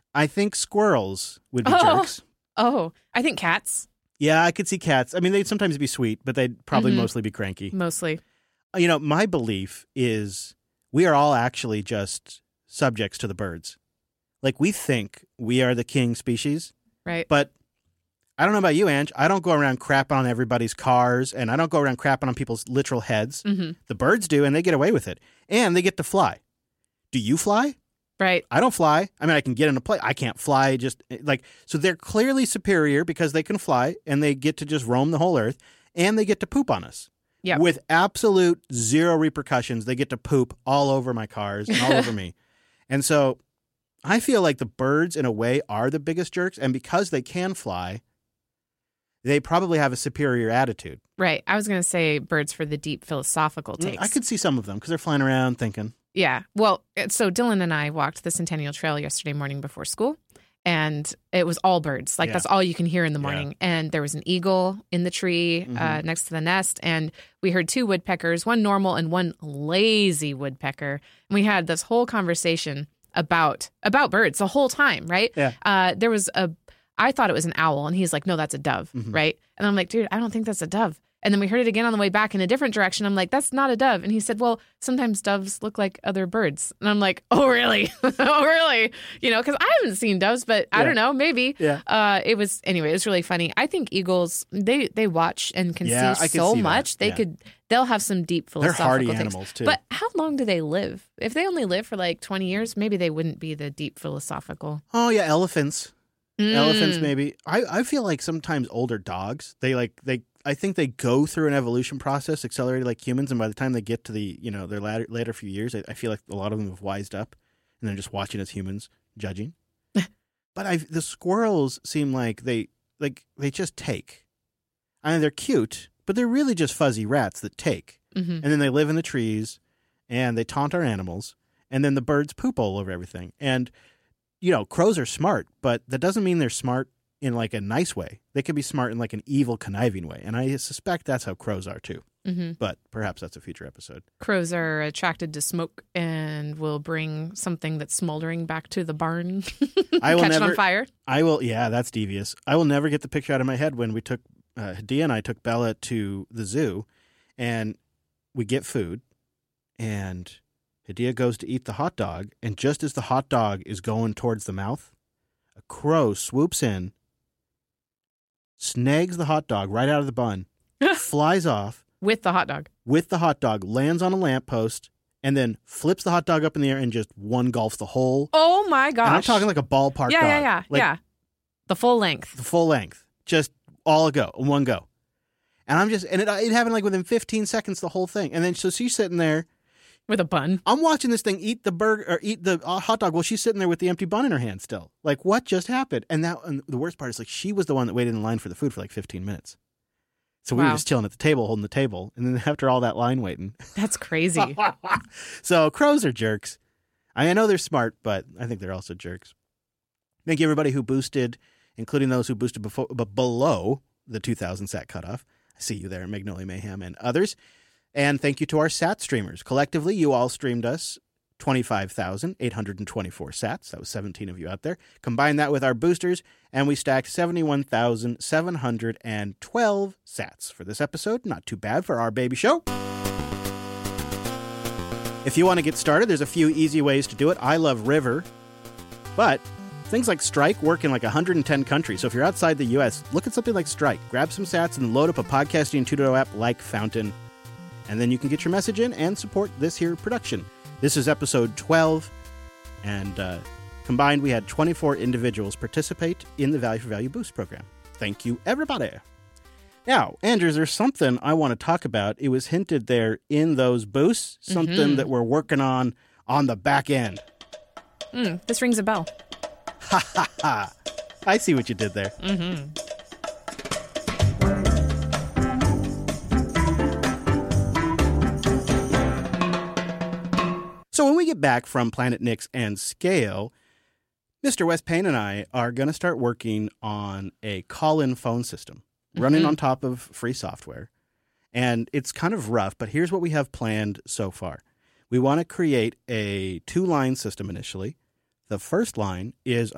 I think squirrels would be Oh. jerks. Oh, I think cats. Yeah, I could see cats. I mean, they'd sometimes be sweet, but they'd probably mostly be cranky. Mostly. You know, my belief is we are all actually just subjects to the birds. Like, we think we are the king species, Right. but I don't know about you, Ange. I don't go around crapping on everybody's cars, and I don't go around crapping on people's literal heads. Mm-hmm. The birds do, and they get away with it. And they get to fly. Do you fly? Right. I don't fly. I mean, I can get in a plane. I can't fly. So they're clearly superior because they can fly, and they get to just roam the whole earth, and they get to poop on us. Yeah. With absolute zero repercussions. They get to poop all over my cars and all over me. And so I feel like the birds, in a way, are the biggest jerks. And because they can fly, they probably have a superior attitude. Right. I was going to say birds for the deep philosophical takes. I could see some of them because they're flying around thinking. Yeah. Well, so Dylan and I walked the Centennial Trail yesterday morning before school, and it was all birds. Like, that's all you can hear in the morning. Yeah. And there was an eagle in the tree next to the nest, and we heard two woodpeckers, one normal and one lazy woodpecker. And we had this whole conversation about birds the whole time, right? Yeah. I thought it was an owl, and he's like, no, that's a dove, right? And I'm like, dude, I don't think that's a dove. And then we heard it again on the way back in a different direction. I'm like, that's not a dove. And he said, well, sometimes doves look like other birds. And I'm like, oh, really? Oh, really? You know, because I haven't seen doves, but I don't know, maybe. Yeah. It was really funny. I think eagles, they watch and can see so much. They'll have some deep philosophical They're hardy things. animals, too. But how long do they live? If they only live for like 20 years, maybe they wouldn't be the deep philosophical. Oh, yeah, elephants. Elephants, maybe. I feel like sometimes older dogs, I think they go through an evolution process accelerated like humans, and by the time they get to their later few years, I feel like a lot of them have wised up, and they're just watching as humans, judging. But the squirrels seem like they just take. I mean, they're cute, but they're really just fuzzy rats that take. Mm-hmm. And then they live in the trees, and they taunt our animals, and then the birds poop all over everything. And you know, crows are smart, but that doesn't mean they're smart in like a nice way. They can be smart in like an evil, conniving way. And I suspect that's how crows are too. Mm-hmm. But perhaps that's a future episode. Crows are attracted to smoke and will bring something that's smoldering back to the barn. Catch it on fire. Yeah, that's devious. I will never get the picture out of my head when we took, Dia and I took Bella to the zoo, and we get food, and Hadia goes to eat the hot dog, and just as the hot dog is going towards the mouth, a crow swoops in, snags the hot dog right out of the bun, flies off. With the hot dog. Lands on a lamppost, and then flips the hot dog up in the air and just one golfs the whole. Oh, my gosh. And I'm talking like a ballpark dog. Yeah. The full length. Just all a go, one go. And it happened like within 15 seconds, the whole thing. And then so she's sitting there. With a bun. I'm watching this thing eat the hot dog while she's sitting there with the empty bun in her hand still. Like, what just happened? And the worst part is, like, she was the one that waited in line for the food for like 15 minutes. So we were just chilling at the table, holding the table. And then after all that line waiting. That's crazy. So crows are jerks. I know they're smart, but I think they're also jerks. Thank you, everybody who boosted, including those who boosted below the 2,000 sat cutoff. I see you there, Magnolia Mayhem and others. And thank you to our SAT streamers. Collectively, you all streamed us 25,824 sats. That was 17 of you out there. Combine that with our boosters, and we stacked 71,712 sats for this episode. Not too bad for our baby show. If you want to get started, there's a few easy ways to do it. I love River, but things like Strike work in like 110 countries. So if you're outside the U.S., look at something like Strike. Grab some sats and load up a podcasting 2.0 app like Fountain. And then you can get your message in and support this here production. This is episode 12, and combined we had 24 individuals participate in the Value for Value Boost program. Thank you, everybody. Now, Andrews, there's something I want to talk about. It was hinted there in those boosts, something that we're working on the back end. This rings a bell. Ha, ha, ha. I see what you did there. Mm-hmm. So when we get back from Planet Nix and Scale, Mr. Wes Payne and I are going to start working on a call-in phone system running on top of free software. And it's kind of rough, but here's what we have planned so far. We want to create a 2-line system initially. The first line is